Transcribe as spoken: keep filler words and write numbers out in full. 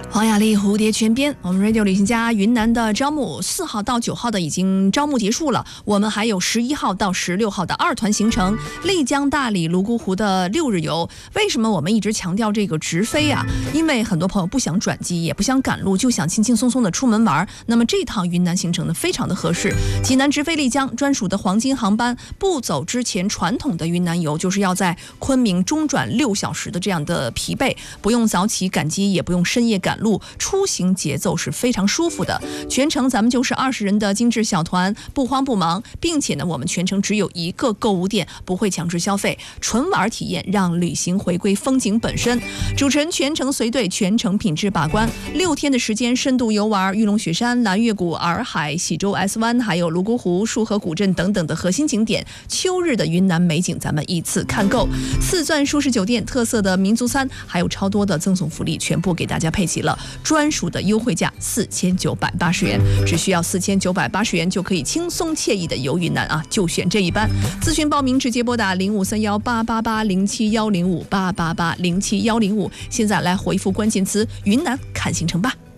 黄雅莉蝴蝶泉边，我们 Radio 旅行家云南的招募四号到九号的已经招募结束了，我们还有十一号到十六号的二团行程，丽江、大理、泸沽湖的六日游。为什么我们一直强调这个直飞啊？因为很多朋友不想转机，也不想赶路，就想轻轻松松的出门玩。那么这趟云南行程呢，非常的合适。济南直飞丽江专属的黄金航班，不走之前传统的云南游就是要在昆明中转六小时的这样的疲惫，不用早起赶机，也不用深夜赶路，出行节奏是非常舒服的。全程咱们就是二十人的精致小团，不慌不忙，并且呢，我们全程只有一个购物店，不会强制消费，纯玩体验，让旅行回归风景本身。主持人全程随队，全程品质把关，六天的时间深度游玩玉龙雪山、蓝月谷、洱海、喜洲 S 湾，还有泸沽湖、束河古镇等等的核心景点，秋日的云南美景咱们一次看够。四钻舒适酒店、特色的民族餐，还有超多的赠送福利，全部给大家配齐了。专属的优惠价四千九百八十元，只需要四千九百八十元就可以轻松惬意的游云南啊！就选这一班。咨询报名直接拨打零五三幺八八八零七幺零五八八八零七幺零五。现在来回复关键词“云南”看行程吧。